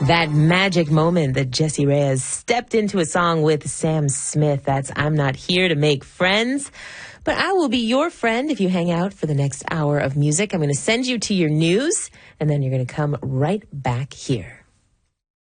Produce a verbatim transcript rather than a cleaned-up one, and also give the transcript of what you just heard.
That magic moment that Jessie Reyez stepped into a song with Sam Smith. That's I'm Not Here to Make Friends, but I will be your friend if you hang out for the next hour of music. I'm going to send you to your news, and then you're going to come right back here.